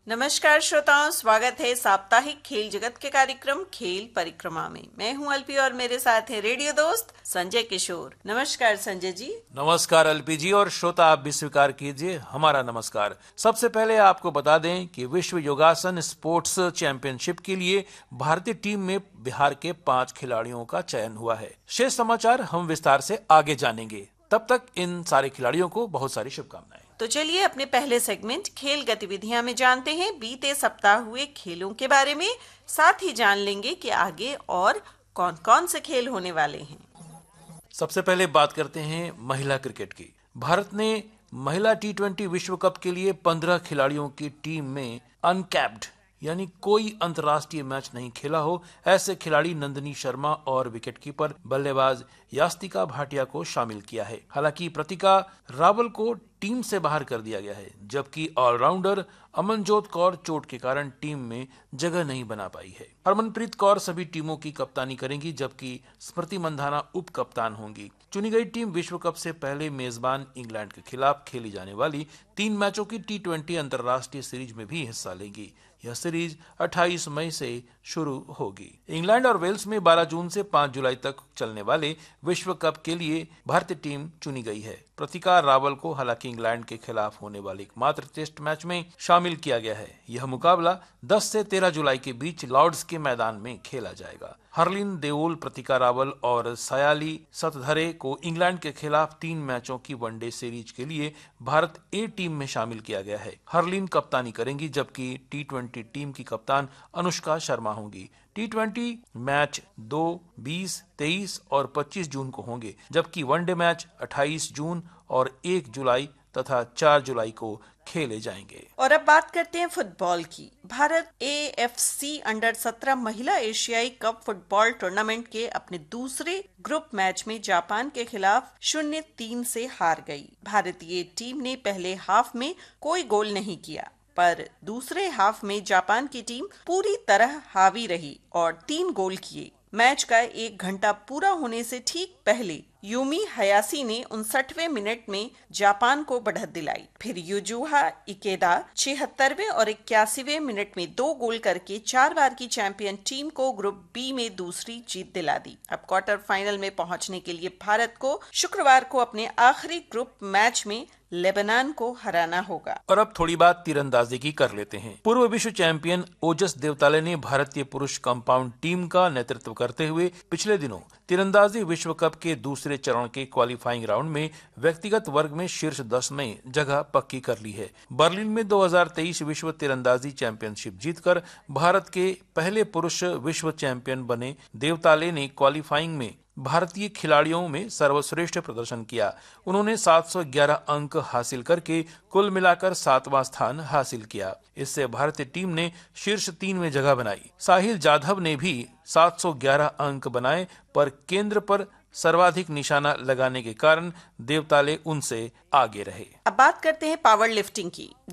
नमस्कार श्रोताओं, स्वागत है साप्ताहिक खेल जगत के कार्यक्रम खेल परिक्रमा में। मैं हूं अल्पी और मेरे साथ है रेडियो दोस्त संजय किशोर। नमस्कार संजय जी। नमस्कार अल्पी जी, और श्रोता आप भी स्वीकार कीजिए हमारा नमस्कार। सबसे पहले आपको बता दें कि विश्व योगासन स्पोर्ट्स चैंपियनशिप के लिए भारतीय टीम में बिहार के 5 खिलाड़ियों का चयन हुआ है। शेष समाचार हम विस्तार से आगे जानेंगे। तब तक इन सारे खिलाड़ियों को बहुत सारी शुभकामनाएं। तो चलिए अपने पहले सेगमेंट खेल गतिविधियां में जानते हैं बीते सप्ताह हुए खेलों के बारे में। साथ ही जान लेंगे कि आगे और कौन कौन से खेल होने वाले हैं। सबसे पहले बात करते हैं महिला क्रिकेट की। भारत ने महिला T20 विश्व कप के लिए 15 खिलाड़ियों की टीम में अनकैप्ड यानी कोई अंतर्राष्ट्रीय मैच नहीं खेला हो ऐसे खिलाड़ी नंदिनी शर्मा और विकेटकीपर बल्लेबाज यास्तिका भाटिया को शामिल किया है। हालांकि प्रतिका रावल को टीम से बाहर कर दिया गया है, जबकि ऑलराउंडर अमनजोत कौर चोट के कारण टीम में जगह नहीं बना पाई है। हरमनप्रीत कौर सभी टीमों की कप्तानी करेंगी, जबकि स्मृति मंधाना उप कप्तान होंगी। चुनी गई टीम विश्व कप से पहले मेजबान इंग्लैंड के खिलाफ खेली जाने वाली 3 मैचों की T20 अंतर्राष्ट्रीय सीरीज में भी हिस्सा लेगी। यह सीरीज 28 मई से शुरू होगी। इंग्लैंड और वेल्स में 12 जून से 5 जुलाई तक चलने वाले विश्व कप के लिए भारतीय टीम चुनी गई है। प्रतिका रावल को हालांकि इंग्लैंड के खिलाफ होने वाले एकमात्र टेस्ट मैच में शामिल किया गया है। यह मुकाबला 10 से 13 जुलाई के बीच लॉर्ड्स के मैदान में खेला जाएगा। हरलिन देओल, प्रतिका रावल और सयाली सतधरे को इंग्लैंड के खिलाफ 3 मैचों की वनडे सीरीज के लिए भारत ए टीम में शामिल किया गया है। हरलिन कप्तानी करेंगी, जबकि T20 टीम की कप्तान अनुष्का शर्मा होंगी। T20 मैच 2, 20, 23 और 25 जून को होंगे, जबकि वनडे मैच 28 जून और 1 जुलाई तथा 4 जुलाई को खेले जाएंगे। और अब बात करते हैं फुटबॉल की। भारत AFC अंडर-17 महिला एशियाई कप फुटबॉल टूर्नामेंट के अपने दूसरे ग्रुप मैच में जापान के खिलाफ 0-3 से हार गई। भारतीय टीम ने पहले हाफ में कोई गोल नहीं किया, पर दूसरे हाफ में जापान की टीम पूरी तरह हावी रही और 3 गोल किए। मैच का 1 घंटा पूरा होने से ठीक पहले यूमी हयाशी ने 59वें मिनट में जापान को बढ़त दिलाई। फिर युजुहा इकेदा 76वें और 81वें मिनट में 2 गोल करके 4 बार की चैंपियन टीम को ग्रुप बी में दूसरी जीत दिला दी। अब क्वार्टर फाइनल में पहुंचने के लिए भारत को शुक्रवार को अपने आखिरी ग्रुप मैच में लेबनान को हराना होगा। और अब थोड़ी बात तीरंदाजी की कर लेते हैं। पूर्व विश्व चैंपियन ओजस देवताले ने भारतीय पुरुष कंपाउंड टीम का नेतृत्व करते हुए पिछले दिनों तीरंदाजी विश्व कप के दूसरे चरण के क्वालिफाइंग राउंड में व्यक्तिगत वर्ग में शीर्ष 10 में जगह पक्की कर ली है। बर्लिन में 2023 विश्व तीरंदाजी चैंपियनशिप जीतकर भारत के पहले पुरुष विश्व चैंपियन बने देवताले ने क्वालिफाइंग में भारतीय खिलाड़ियों में सर्वश्रेष्ठ प्रदर्शन किया। उन्होंने 711 अंक हासिल करके कुल मिलाकर 7वां स्थान हासिल किया। इससे भारतीय टीम ने शीर्ष 3 में जगह बनाई। साहिल जाधव ने भी 711 अंक बनाए, पर केंद्र पर सर्वाधिक निशाना लगाने के कारण देवताले उनसे आगे रहे। अब बात करते हैं पावर लिफ्टिंग की।